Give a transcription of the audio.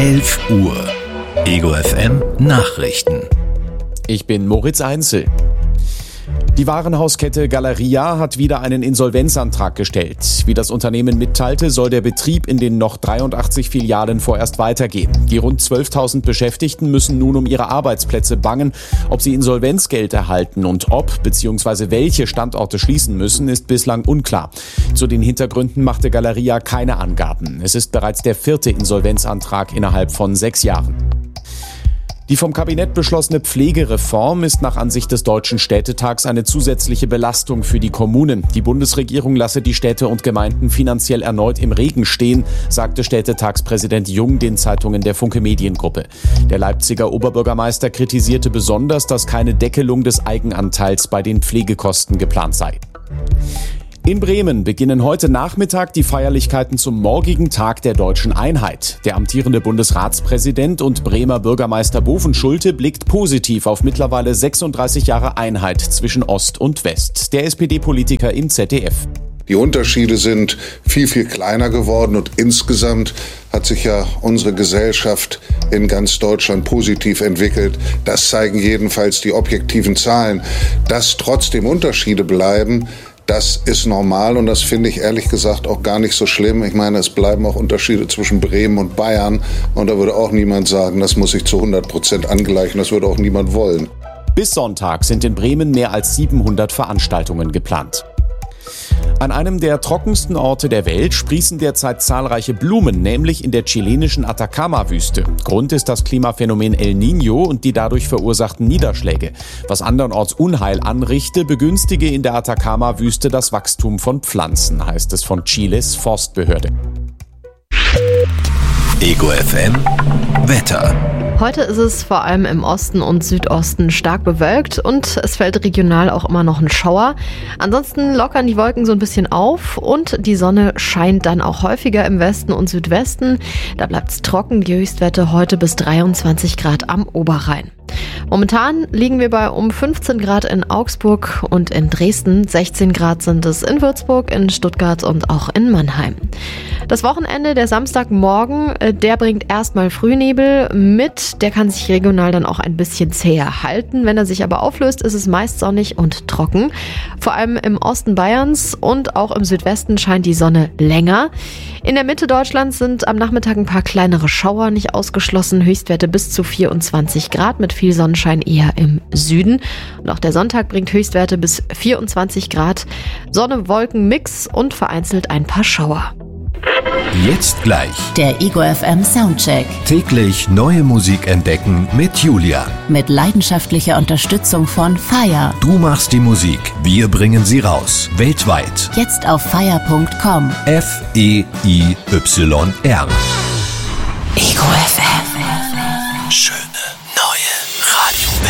11 Uhr. Ego FM Nachrichten. Ich bin Moritz Einzel. Die Warenhauskette Galeria hat wieder einen Insolvenzantrag gestellt. Wie das Unternehmen mitteilte, soll der Betrieb in den noch 83 Filialen vorerst weitergehen. Die rund 12.000 Beschäftigten müssen nun um ihre Arbeitsplätze bangen. Ob sie Insolvenzgeld erhalten und ob bzw. welche Standorte schließen müssen, ist bislang unklar. Zu den Hintergründen machte Galeria keine Angaben. Es ist bereits der 4. Insolvenzantrag innerhalb von 6 Jahren. Die vom Kabinett beschlossene Pflegereform ist nach Ansicht des Deutschen Städtetags eine zusätzliche Belastung für die Kommunen. Die Bundesregierung lasse die Städte und Gemeinden finanziell erneut im Regen stehen, sagte Städtetagspräsident Jung den Zeitungen der Funke Mediengruppe. Der Leipziger Oberbürgermeister kritisierte besonders, dass keine Deckelung des Eigenanteils bei den Pflegekosten geplant sei. In Bremen beginnen heute Nachmittag die Feierlichkeiten zum morgigen Tag der Deutschen Einheit. Der amtierende Bundesratspräsident und Bremer Bürgermeister Bovenschulte blickt positiv auf mittlerweile 36 Jahre Einheit zwischen Ost und West. Der SPD-Politiker im ZDF. Die Unterschiede sind viel, viel kleiner geworden und insgesamt hat sich ja unsere Gesellschaft in ganz Deutschland positiv entwickelt. Das zeigen jedenfalls die objektiven Zahlen. Dass trotzdem Unterschiede bleiben, das ist normal und das finde ich ehrlich gesagt auch gar nicht so schlimm. Ich meine, es bleiben auch Unterschiede zwischen Bremen und Bayern und da würde auch niemand sagen, das muss sich zu 100% angleichen, das würde auch niemand wollen. Bis Sonntag sind in Bremen mehr als 700 Veranstaltungen geplant. An einem der trockensten Orte der Welt sprießen derzeit zahlreiche Blumen, nämlich in der chilenischen Atacama-Wüste. Grund ist das Klimaphänomen El Niño und die dadurch verursachten Niederschläge. Was andernorts Unheil anrichte, begünstige in der Atacama-Wüste das Wachstum von Pflanzen, heißt es von Chiles Forstbehörde. Ego FM Wetter. Heute ist es vor allem im Osten und Südosten stark bewölkt und es fällt regional auch immer noch ein Schauer. Ansonsten lockern die Wolken so ein bisschen auf und die Sonne scheint dann auch häufiger im Westen und Südwesten. Da bleibt es trocken, die Höchstwerte heute bis 23 Grad am Oberrhein. Momentan liegen wir bei um 15 Grad in Augsburg und in Dresden. 16 Grad sind es in Würzburg, in Stuttgart und auch in Mannheim. Das Wochenende, der Samstagmorgen, der bringt erstmal Frühnebel mit. Der kann sich regional dann auch ein bisschen zäher halten. Wenn er sich aber auflöst, ist es meist sonnig und trocken. Vor allem im Osten Bayerns und auch im Südwesten scheint die Sonne länger. In der Mitte Deutschlands sind am Nachmittag ein paar kleinere Schauer nicht ausgeschlossen. Höchstwerte bis zu 24 Grad mit viel Sonnenschein eher im Süden. Und auch der Sonntag bringt Höchstwerte bis 24 Grad. Sonne, Wolken, Mix und vereinzelt ein paar Schauer. Jetzt gleich. Der Ego FM Soundcheck. Täglich neue Musik entdecken mit Julia. Mit leidenschaftlicher Unterstützung von FIRE. Du machst die Musik, wir bringen sie raus. Weltweit. Jetzt auf FIRE.com. FEIYR. Ego FM. Schön.